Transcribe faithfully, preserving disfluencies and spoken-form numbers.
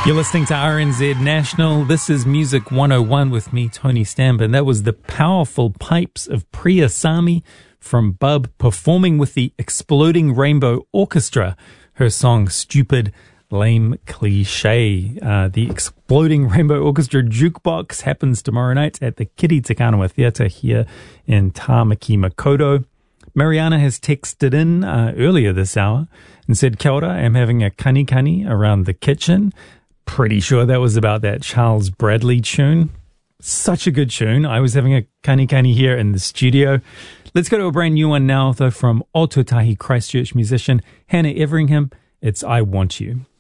You're listening to R N Z National. This is Music one oh one with me, Tony Stambin. That was the powerful pipes of Priya Sami from Bub performing with the Exploding Rainbow Orchestra, her song Stupid, Lame, Cliche. Uh, the Exploding Rainbow Orchestra Jukebox happens tomorrow night at the Kiri Te Kanawa Theatre here in Tāmaki Makaurau. Mariana has texted in uh, earlier this hour and said, "Kia ora, I'm having a kanikani around the kitchen." Pretty sure that was about that Charles Bradley tune. Such a good tune. I was having a kanikani here in the studio. Let's go to a brand new one now, though, from Ōtautahi Christchurch musician Hannah Everingham. It's I Want You.